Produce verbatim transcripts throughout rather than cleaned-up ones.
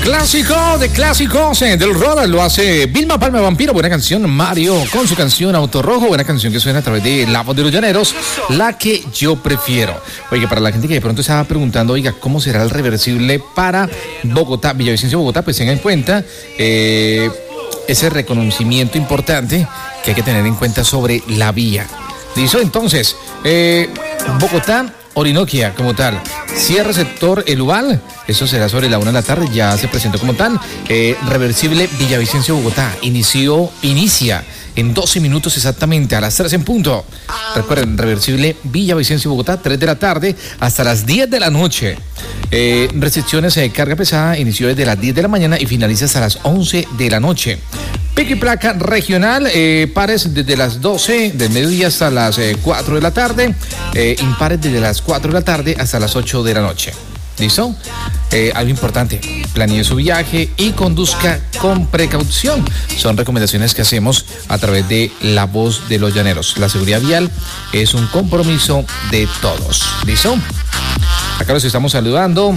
Clásico de clásicos eh, del rock lo hace Vilma Palma Vampiro. Buena canción, Mario, con su canción Auto Rojo. Buena canción que suena a través de La Voz de los Llaneros, la que yo prefiero. Oiga, para la gente que de pronto estaba preguntando, oiga, ¿cómo será el reversible para Bogotá, Villavicencio, Bogotá? Pues tengan en cuenta eh, ese reconocimiento importante que hay que tener en cuenta sobre la vía. ¿Listo? Entonces, eh, Bogotá, Orinoquia como tal, cierre sector El Ubal, eso será sobre la una de la tarde, ya se presentó como tal. eh, reversible Villavicencio, Bogotá, inició, inicia en doce minutos exactamente, a las tres en punto. Recuerden, reversible Villavicencio, Bogotá, tres de la tarde hasta las diez de la noche. Eh, recepciones de carga pesada inició desde las diez de la mañana y finaliza hasta las once de la noche. Pico y placa regional, eh, pares desde las doce del mediodía hasta las eh, cuatro de la tarde, eh, impares desde las cuatro de la tarde hasta las ocho de la noche. ¿Listo? Eh, algo importante, planee su viaje y conduzca con precaución. Son recomendaciones que hacemos a través de La Voz de los Llaneros. La seguridad vial es un compromiso de todos. ¿Listo? Acá los estamos saludando,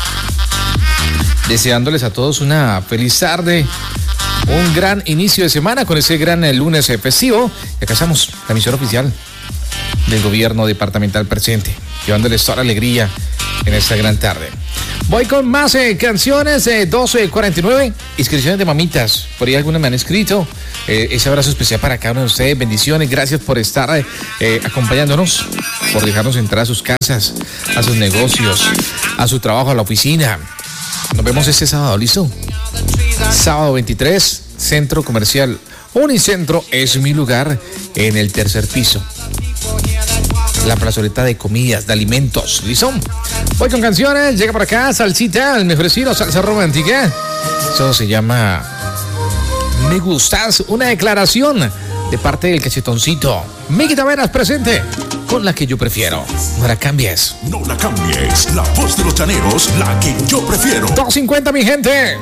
deseándoles a todos una feliz tarde, un gran inicio de semana con ese gran lunes festivo. Y acá estamos, la emisión oficial del gobierno departamental presente, llevándoles toda la alegría en esta gran tarde. Voy con más eh, canciones, eh, doce cuarenta y nueve, inscripciones de mamitas. Por ahí algunas me han escrito. Eh, ese abrazo especial para cada uno de ustedes. Bendiciones, gracias por estar eh, eh, acompañándonos, por dejarnos entrar a sus casas, a sus negocios, a su trabajo, a la oficina. Nos vemos este sábado, ¿listo? Sábado veintitrés, Centro Comercial Unicentro es mi lugar, en el tercer piso. La plazoleta de comidas, de alimentos, ¿listo? Voy con canciones, llega por acá, salsita, el mejor estilo, salsa romántica. Eso se llama Me Gustas, una declaración de parte del Cachetoncito. Miki Taveras presente con La Que Yo Prefiero. No la cambies. No la cambies, La Voz de los Llaneros, la que yo prefiero. dos cincuenta, mi gente.